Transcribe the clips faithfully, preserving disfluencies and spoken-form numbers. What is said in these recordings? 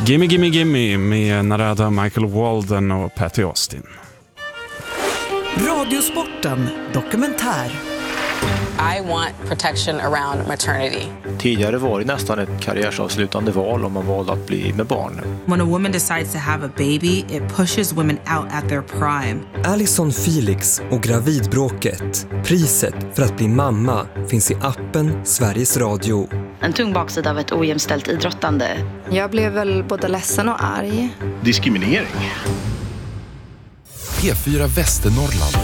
Gimme Gimme Gimme med Narada, Michael Walden och Patty Austin. Radiosporten dokumentär. I want protection around maternity. Tidigare var det nästan ett karriärsavslutande val om man valde att bli med barn. When a woman decides to have a baby, it pushes women out at their prime. Alison Felix och gravidbråket. Priset för att bli mamma finns i appen Sveriges Radio. En tung baksida av ett ojämställt idrottande. Jag blev väl både ledsen och arg. Diskriminering. P fyra Västernorrland.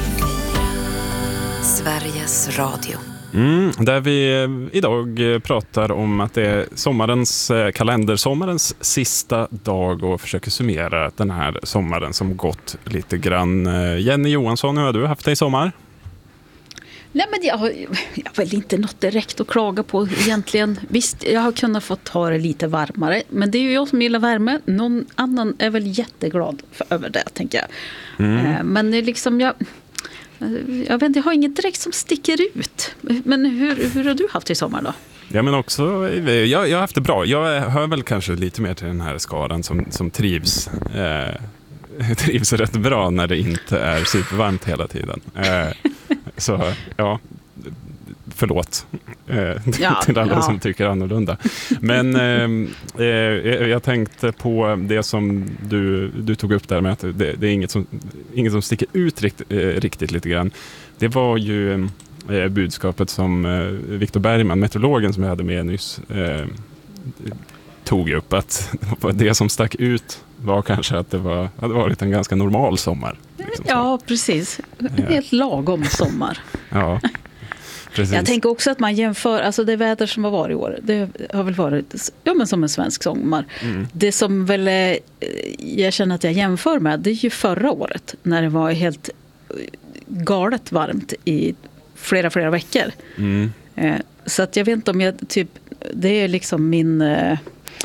Sveriges Radio. Mm, där vi idag pratar om att det är sommarens kalender, sommarens sista dag och försöker summera den här sommaren som gått lite grann. Jenny Johansson, hur har du haft det i sommar? Nej, men jag har, jag har väl inte något direkt att klaga på egentligen. Visst, jag har kunnat få ta det lite varmare. Men det är ju jag som gillar värme. Någon annan är väl jätteglad för, över det, tänker jag. Mm. Men det är liksom, jag, jag vet inte, jag har inget direkt som sticker ut. Men hur, hur har du haft i sommar då? Ja, men också, jag, jag har haft det bra. Jag hör väl kanske lite mer till den här skaran som, som trivs. Eh, trivs rätt bra när det inte är supervarmt hela tiden. Eh, Så, ja, förlåt eh, ja, till alla ja. som tycker annorlunda. Men eh, eh, jag tänkte på det som du, du tog upp där med att det, det är inget som, inget som sticker ut rikt, eh, riktigt lite grann. Det var ju eh, budskapet som eh, Viktor Bergman, meteorologen som jag hade med nyss, eh, tog upp. Att det som stack ut var kanske att det var, hade varit en ganska normal sommar. Liksom ja, precis. En helt lagom sommar. Ja, precis. Jag tänker också att man jämför, alltså det väder som har varit i år, det har väl varit ja, men som en svensk sommar. Mm. Det som väl eh, jag känner att jag jämför med, det är ju förra året när det var helt galet varmt i flera, flera veckor. Mm. Eh, så att jag vet inte om jag typ, det är liksom min... Eh,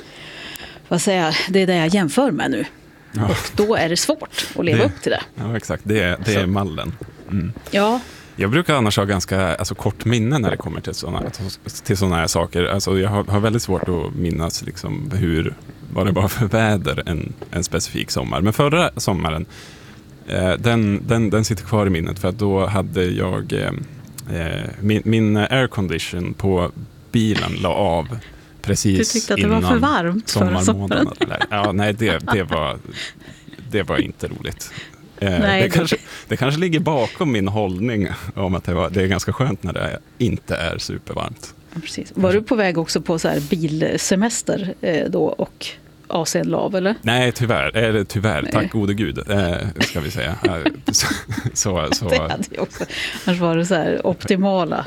vad säger jag, det är det jag jämför med nu. Ja. Och då är det svårt att leva det, upp till det. Ja, exakt. Det är, det är mallen. Mm. Ja. Jag brukar annars ha ganska alltså, kort minne när det kommer till sådana till såna här saker. Alltså, jag har, har väldigt svårt att minnas liksom, hur, vad det var för väder en, en specifik sommar. Men förra sommaren, eh, den, den, den sitter kvar i minnet. För att då hade jag eh, min, min aircondition på bilen la av. Precis. Du tyckte att det var för varmt förra sommaren? Ja, nej, det, det, var, det var inte roligt. Eh, nej, det, kanske, det kanske ligger bakom min hållning om att det, var, det är ganska skönt när det inte är supervarmt. Ja, precis. Var du på väg också på så här bilsemester eh, då och A C N lav, eller? Nej, tyvärr. Eller, tyvärr. Nej. Tack gode gud, eh, ska vi säga. så, så, så. Det hade jag också. Annars var det så här optimala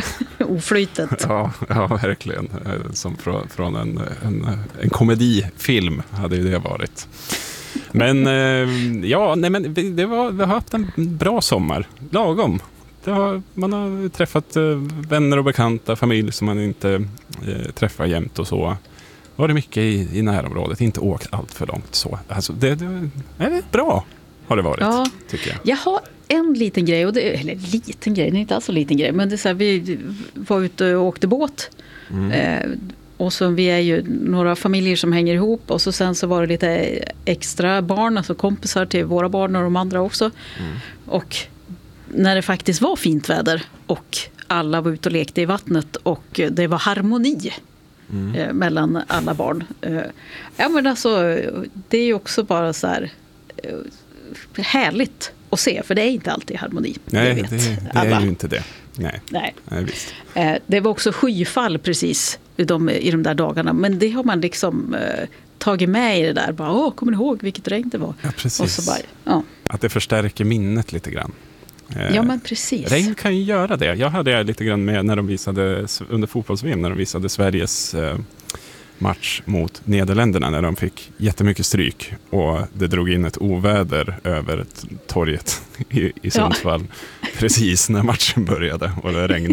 oflytet. Ja, ja, verkligen. Som från, från en, en, en komedifilm hade ju det varit. Men eh, ja, nej, men det var, vi har haft en bra sommar. Lagom. Det har, man har träffat eh, vänner och bekanta, familj som man inte eh, träffar jämt och så. Var det mycket i, i närområdet, inte åkt allt för långt så. Alltså det, det är bra har det varit, ja, tycker jag. Jag har en liten grej, och det, eller liten grej, det är inte alls så liten grej, men det är så här, vi var ute och åkte båt. Mm. Eh, och så vi är ju några familjer som hänger ihop, och så sen så var det lite extra barn, alltså kompisar till våra barn och de andra också. Mm. Och när det faktiskt var fint väder och alla var ute och lekte i vattnet och det var harmoni. Mm. Eh, mellan alla barn. Eh, ja, men alltså, det är ju också bara så här eh, härligt att se, för det är inte alltid harmoni. Nej, det, det, det är ju inte det. Nej. Nej. Nej, visst. Eh, det var också skyfall precis i de, i de där dagarna, men det har man liksom eh, tagit med i det där. Bara, åh, kommer ni ihåg vilket regn det var? Ja, precis. Och så bara, ja. Att det förstärker minnet lite grann. Ja, men precis. Regn kan ju göra det. Jag hade lite grann med när de visade under fotbolls-V M, när de visade Sveriges eh, match mot Nederländerna, när de fick jättemycket stryk och det drog in ett oväder över ett torget i, i Sundsvall, ja. Precis när matchen började och det regnade